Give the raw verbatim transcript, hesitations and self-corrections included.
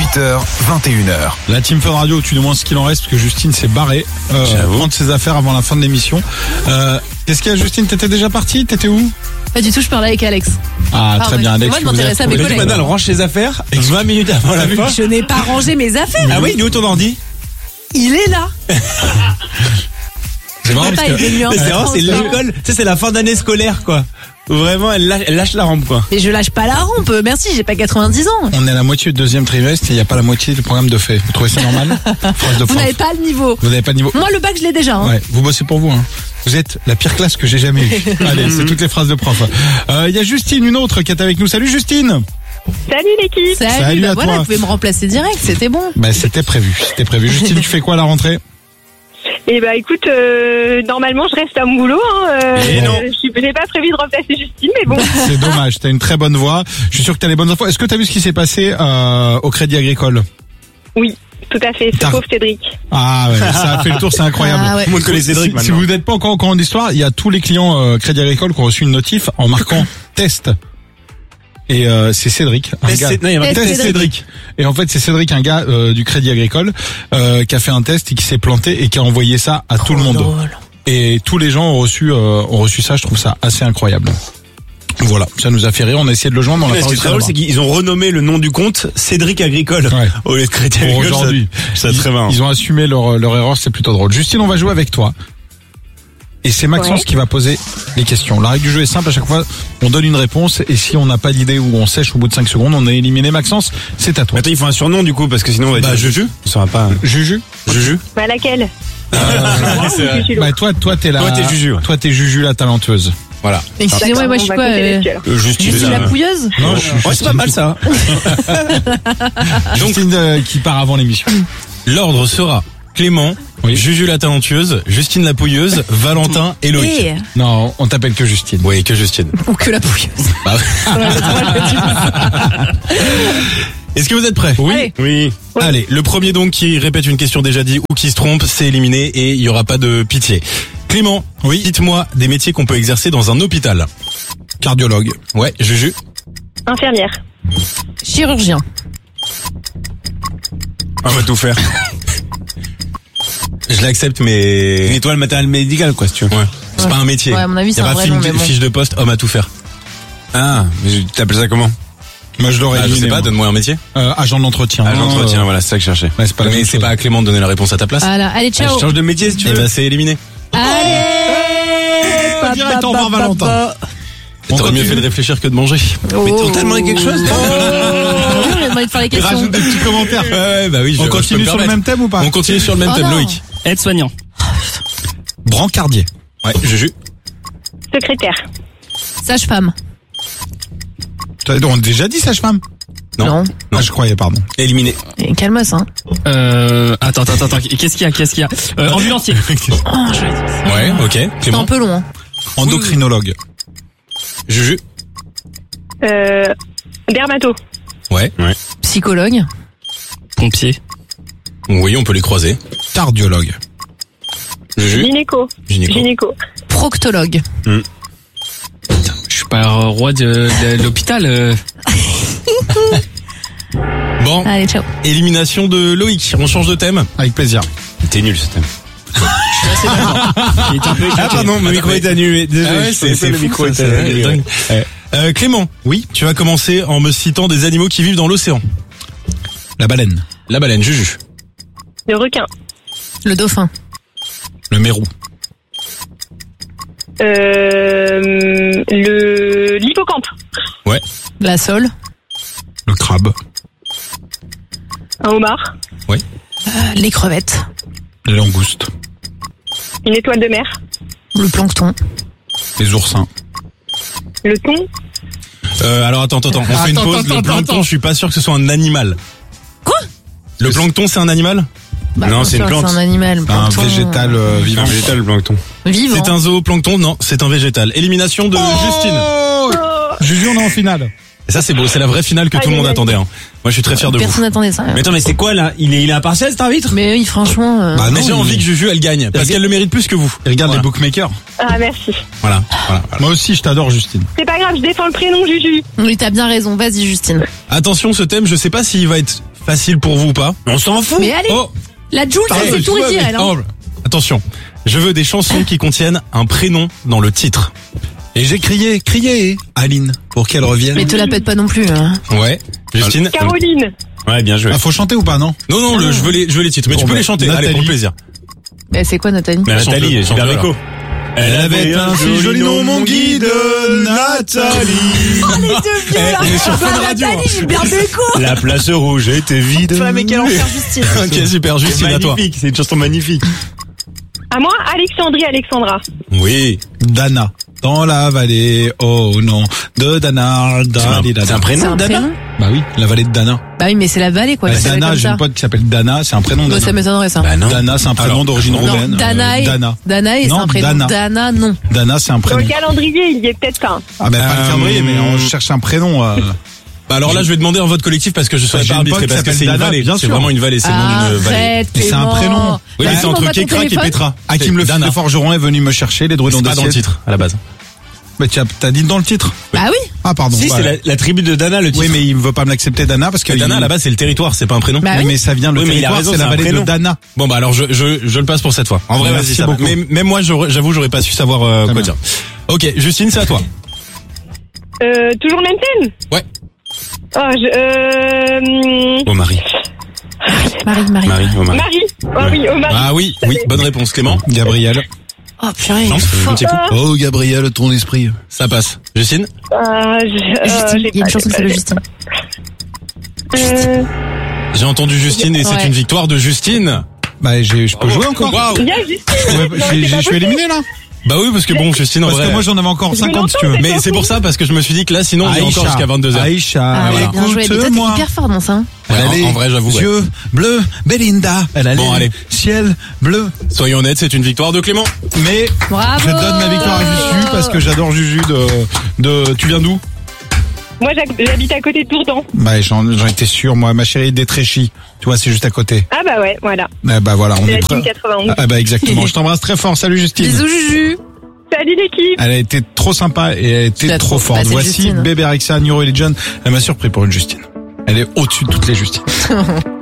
dix-huit heures, vingt et une heures. La Team Fun Radio, tu demandes ce qu'il en reste parce que Justine s'est barrée euh, prendre ses affaires avant la fin de l'émission. Euh, qu'est-ce qu'il y a, Justine? T'étais déjà partie? T'étais où? Pas du tout, je parlais avec Alex. Ah, Pardon, très bien, Alex. moi, je m'intéresse à mes collègues. Maintenant, elle range ses affaires vingt minutes avant la fin. Je n'ai pas rangé mes affaires. Ah oui, il est où ton ordi? Il est là. C'est marrant parce que c'est vraiment, c'est l'école, tu sais, c'est la fin d'année scolaire, quoi. Vraiment, elle lâche, elle lâche la rampe, quoi. Mais je lâche pas la rampe. Merci, j'ai pas quatre-vingt-dix ans. on est à la moitié du deuxième trimestre et il n'y a pas la moitié du programme de fait. Vous trouvez ça normal? Phrase de Vous prof. n'avez pas le niveau. Vous n'avez pas le niveau. Moi, le bac, je l'ai déjà. Hein. Ouais, vous bossez pour vous. Hein. Vous êtes la pire classe que j'ai jamais eue. Allez, c'est toutes les phrases de prof. Il euh, y a Justine, une autre qui est avec nous. Salut Justine. Salut l'équipe. Salut, Salut bah à voilà, toi. vous pouvez me remplacer direct, c'était bon. Bah c'était prévu, c'était prévu. Justine, tu fais quoi à la rentrée? Eh ben écoute, euh, normalement je reste à mon boulot. Hein, euh, Et non. Je suis- j'ai pas prévu de remplacer Justine, mais bon. C'est dommage, t'as une très bonne voix. Je suis sûr que t'as les bonnes infos. Est-ce que t'as vu ce qui s'est passé euh, au Crédit Agricole? Oui, tout à fait. Ce T'as- pauvre Cédric. Ah ouais, ça a fait le tour, c'est incroyable. Ah ouais. Tout le monde connaît Cédric Si, si maintenant. vous n'êtes pas encore au courant de l'histoire, il y a tous les clients euh, Crédit Agricole qui ont reçu une notif en marquant test. Et euh, c'est Cédric, un Test gars. Céd- non, il y a Test marqué Test Cédric. Cédric. Et en fait, c'est Cédric, un gars euh, du Crédit Agricole, euh, qui a fait un test et qui s'est planté et qui a envoyé ça à tout le monde. Drôle. Et tous les gens ont reçu, euh, ont reçu ça. Je trouve ça assez incroyable. Voilà, ça nous a fait rire. On a essayé de le joindre, on a Mais pas ce qui est réussi très à drôle, l'avoir. c'est qu'ils ont renommé le nom du compte Cédric Agricole Ouais. au lieu de Crédit Pour Agricole. aujourd'hui. Ça, c'est très marrant. Ils ont assumé leur, leur erreur, c'est plutôt drôle. Justine, on va jouer avec toi. Et c'est Maxence Ouais. qui va poser les questions. La règle du jeu est simple, à chaque fois, on donne une réponse, et si on n'a pas d'idée ou on sèche au bout de cinq secondes, on est éliminé. Maxence, c'est à toi. Attends, il faut un surnom du coup, parce que sinon on va Bah, dire Juju. On saura pas. Juju? Juju. Bah laquelle? c'est vrai. Juju, Bah, l'autre. toi, toi, t'es la, Toi, t'es Juju, ouais. toi, t'es Juju, la talentueuse. Voilà. Excusez-moi, moi je On suis va quoi compter euh, là-dessus, alors. Euh, Justine. Je suis la euh, pouilleuse. Non, je suis Ouais, c'est pas mal ça. Justine euh, qui part avant l'émission. L'ordre sera Clément, Oui. Juju la talentueuse, Justine la pouilleuse, Valentin et Loïc. Et, Non, on t'appelle que Justine. Oui, que Justine. ou que la pouilleuse. Bah, Est-ce que vous êtes prêts? Oui. Oui. Allez, le premier donc qui répète une question déjà dit ou qui se trompe, c'est éliminé et il y aura pas de pitié. Clément, oui, dites-moi des métiers qu'on peut exercer dans un hôpital. Cardiologue. Ouais, Juju. Infirmière. Chirurgien. On va tout faire. Je l'accepte mais Nettoie le matériel médical, quoi, si tu veux. ouais, c'est Ouais. pas un métier. Ouais, à mon avis, Il y c'est a un pas vrai film- nom, mais bon. fiche de poste homme à tout faire. Ah, mais t'appelles ça comment? Moi, je l'aurais Ah, je sais éliminé. pas, moi. donne-moi un métier. Euh, agent d'entretien. Ah, l'entretien, Euh, voilà, c'est ça que je cherchais. Ouais, c'est pas la mais même c'est chose. pas à Clément de donner la réponse à ta place. Voilà, allez, Ah, ciao. je change de métier si tu Eh veux. ben c'est éliminé. Allez. On dirait que t'en vas, Valentin. T'aurais mieux fait de réfléchir que de manger. Mais t'as tellement quelque chose, toi. Oh, j'ai demandé de faire les questions. Rajoute des petits commentaires. Ouais, bah oui, je, On je peux continue me sur le permettre. même thème ou pas? On continue sur le même Oh thème, non. Loïc. Aide-soignant. Brancardier. Ouais, Juju. Secrétaire. Sage-femme. On a déjà dit sage-femme? Non. Non. Ah, je croyais, pardon. Éliminé. Et calme-toi, hein. Euh, attends, attends, attends. Qu'est-ce qu'il y a, qu'est-ce qu'il y a euh, Ambulancier. Oh, je vais dire. Ouais, ok. C'est un Clément. peu long. Hein. Endocrinologue. Juju. Euh, dermato. Ouais. Psychologue. Pompier. Oui, on peut les croiser. Cardiologue. Juju. Gynéco. Gynéco. Gynéco. Proctologue. Je suis pas euh, roi de, de l'hôpital. euh. Bon, Allez, ciao. élimination de Loïc. On change de thème. Avec plaisir. T'es nul, ce thème. Il est un peu éclaté. Ah, pardon, mon micro est annulé. Désolé, Ah ouais, je c'est- pensais c'est le fou, micro ça, était c'est annulé. dingue. Ouais. Euh, Clément. Oui. Tu vas commencer en me citant des animaux qui vivent dans l'océan. La baleine. La baleine, Juju. Le requin. Le dauphin. Le mérou. Euh, le l'hippocampe. La sole. Le crabe. Un homard. Euh, les crevettes. Les langoustes. Une étoile de mer. Le plancton. Les oursins. Le thon. Euh, alors attends, attends, attends. On fait une Attends, pause. attends, Le plancton, attends. je suis pas sûr que ce soit un animal. Quoi? Le plancton, c'est un animal? Bah, Non, bien c'est une sûr, plante. C'est un animal. Un plancton. végétal euh, C'est vivant. un végétal, le plancton. Vivant. C'est un zooplancton? Non, c'est un végétal. Élimination de Justine. Oh Juju, on est en finale. Et ça, c'est beau. C'est la vraie finale que tout le Aïe, monde aïe, aïe. attendait. Hein. Moi, je suis très fier de vous. Personne n'attendait ça. Mais attends, mais c'est quoi, là? Il est, il est impartial, cet arbitre? Mais oui, franchement. euh, Bah Mais non, j'ai il- envie que Juju, elle gagne. Parce qu'elle le mérite plus que vous. il regarde Voilà. les bookmakers. Ah merci. Voilà. voilà, voilà. Moi aussi, je t'adore, Justine. C'est pas grave, je défends le prénom Juju. Oui, t'as bien raison. Vas-y, Justine. Attention, ce thème, je sais pas s'il va être facile pour vous ou pas? On s'en fout. Mais allez, Oh, la Jules, Hey, c'est tout ouais, dire, mais- elle. Hein. oh, attention, je veux des chansons qui contiennent un prénom dans le titre. Et j'ai crié, crié, Aline, pour qu'elle revienne. Mais te la pète pas non plus. Hein. Ouais, Justine. Caroline. Ouais, bien joué. Ah, faut chanter ou pas, non? Non, non, le, je veux les, je veux les titres, mais Bon, tu peux bah, les chanter. Nathalie. Allez, pour le plaisir. Mais c'est quoi, Nathalie? Mais Nathalie, chante-le, Gilbert chante-le, Bécaud. Elle avait un si joli nom, mon guide, Nathalie. Oh, les deux vieux, Eh, là. on est sur Fun Bah, Radio, Nathalie, hein. Gilbert Bécaud. La place rouge était vide. Ouais, mais quel enfer, Justine. Ok, super, Justine, à toi. Magnifique, c'est une chanson magnifique. À moi, Alexandrie, Alexandra. Oui. Dana. Dans la vallée, oh non, de Dana, Dali, C'est un C'est prénom, un Dana? prénom? Bah oui, la vallée de Dana. Bah oui, mais c'est la vallée, quoi. Bah, qui s'appelle Dana, comme j'ai ça. une pote qui s'appelle Dana, c'est un prénom. Bah, Dana. ça m'étonnerait, ça. Bah non. Dana, c'est un prénom Alors, d'origine Non, roumaine. Danae. Euh, Dana. Danae, c'est Non, un prénom. Dana. Dana, non. Dana, c'est un Dans prénom. le calendrier, il y est peut-être pas. Ah ben pas Euh, le calendrier, mais on cherche un prénom. euh. Bah alors là, je vais demander un vote collectif parce que je serais J'ai pas une arbitrer pote qui parce que s'appelle c'est une Dana, vallée. bien C'est sûr. vraiment une vallée, c'est le nom d'une vallée. Arrête, Mais c'est un Clément. prénom. Oui, mais Bah, c'est on entre voit ton Kékrak et téléphone. Petra. Hakim le fils Dana. de forgeron est venu me chercher les druides C'est ont pas dans le titre, à la base. Mais tu as, t'as dit dans le titre. Bah oui. Ah pardon. Si, voilà. c'est la, la tribu de Dana, le titre. Oui, mais il veut pas me l'accepter Dana parce que Dana, il- à la base, c'est le territoire, c'est pas un prénom. Bah Oui, oui. mais ça vient le Oui, mais il a territoire, raison, c'est la c'est un vallée de prénom. Dana. Bon bah alors je je je le passe pour cette fois. En vrai, Merci vas-y, ça va. beaucoup. Mais même moi, j'aurais- j'avoue, j'aurais pas su savoir euh, Très quoi bien. dire. Ok, Justine, c'est à toi. Euh, toujours le même thème? Ouais. Oh, je, euh, Oh Marie, Marie, Marie. Marie, oh Marie. Marie. Oh oui, oh Marie. Ah oui, oui, bonne réponse, Clément. Gabriel. Oh, purée. Non, c'est un petit coup. Oh Gabriel, ton esprit. Ça passe. Justine. Euh, je, euh, Justine. j'ai Il y a pas- une chanson qui j'ai s'appelle pas- Justine. Euh, J'ai entendu Justine et c'est Ouais. une victoire de Justine. Bah j'ai, je peux jouer encore. Waouh. il y a Justine. Ouais, Non, j'ai- c'est j'ai- pas je suis possible. éliminé là. Bah oui, parce que bon, Justine, en Parce vrai. que moi j'en avais encore Je cinquante si tu veux. l'entends, Mais c'est pour ça, parce que je me suis dit que là, sinon, on est encore jusqu'à vingt-deux heures. Aïcha, Ah, ouais, bien joué. Mais toi, t'es écoute-moi. hyper fort dans ça. hein. Ouais, Elle en- allait, en vrai, j'avoue, ouais. Yeux bleus, Belinda. Elle allait, Bon, allez. ciel bleu. Soyons honnêtes, c'est une victoire de Clément. Mais Bravo. je donne ma victoire à Juju parce que j'adore Juju de, de, tu viens d'où? Moi, j'hab- j'habite à côté de Tourdan. Bah j'en, j'en étais sûr, moi, ma chérie d'Étréchy. Tu vois, c'est juste à côté. Ah bah ouais, voilà. Ah bah voilà, on C'est est la prêts. team quatre-vingt-onze. Ah bah exactement. Je t'embrasse très fort. Salut Justine. Bisous, Juju. Salut l'équipe. Elle a été trop sympa et elle a été C'est trop trop- forte. bah, c'est Voici Justine. Bébé Rexa, New Religion. Elle m'a surpris pour une Justine. Elle est au-dessus de toutes les Justines.